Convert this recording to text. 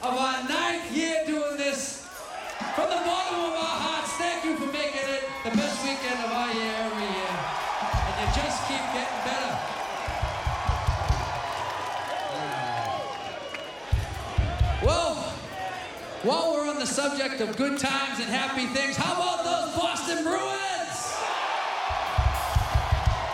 of our 9th year doing this. From the bottom of our hearts, thank you for making it the best weekend of our year every year. And you just keep getting better. Well, while we're on the subject of good times and happy things, how about those Boston Bruins?